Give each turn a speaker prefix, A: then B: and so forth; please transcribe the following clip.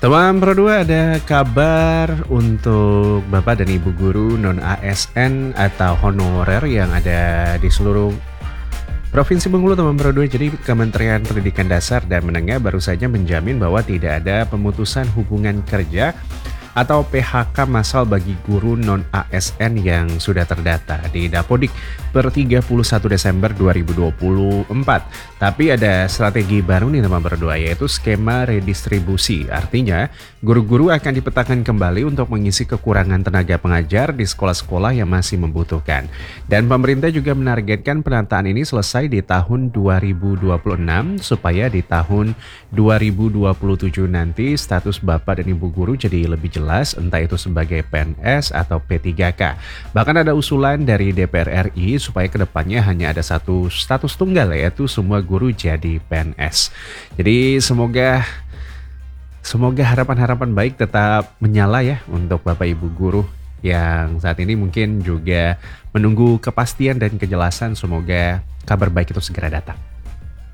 A: Teman Pro 2 ada kabar untuk Bapak dan Ibu guru non-ASN atau honorer yang ada di seluruh Provinsi Bengkulu teman Pro 2. Jadi Kementerian Pendidikan Dasar dan Menengah baru saja menjamin bahwa tidak ada pemutusan hubungan kerja atau PHK massal bagi guru non-ASN yang sudah terdata di Dapodik per 31 Desember 2024. Tapi ada strategi baru nih teman berdua, yaitu skema redistribusi. Artinya, guru-guru akan dipetakan kembali untuk mengisi kekurangan tenaga pengajar di sekolah-sekolah yang masih membutuhkan. Dan pemerintah juga menargetkan penataan ini selesai di tahun 2026 supaya di tahun 2027 nanti status Bapak dan Ibu guru jadi lebih jelas, entah itu sebagai PNS atau P3K. Bahkan ada usulan dari DPR RI supaya kedepannya hanya ada satu status tunggal, yaitu semua guru jadi PNS. Jadi semoga harapan-harapan baik tetap menyala ya untuk Bapak Ibu guru yang saat ini mungkin juga menunggu kepastian dan kejelasan. Semoga kabar baik itu segera datang.